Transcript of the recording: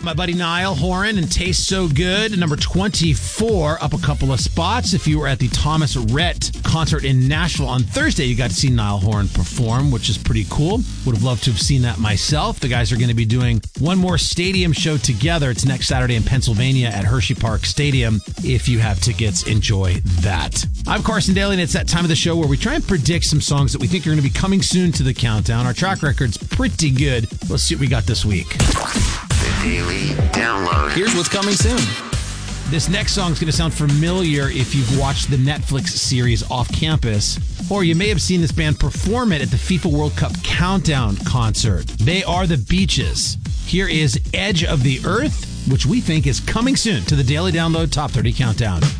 My buddy Niall Horan and Taste So Good, number 24, up a couple of spots. If you were at the Thomas Rhett concert in Nashville on Thursday, you got to see Niall Horan perform, which is pretty cool. Would have loved to have seen that myself. The guys are going to be doing one more stadium show together. It's next Saturday in Pennsylvania at Hershey Park Stadium. If you have tickets, enjoy that. I'm Carson Daly, and it's that time of the show where we try and predict some songs that we think are going to be coming soon to the countdown. Our track record's pretty good. Let's see what we got this week. The Daily Download. Here's what's coming soon. This next song is going to sound familiar if you've watched the Netflix series Off Campus, or you may have seen this band perform it at the FIFA World Cup Countdown concert. They are the Beaches. Here is Edge of the Earth, which we think is coming soon to the Daily Download Top 30 Countdown.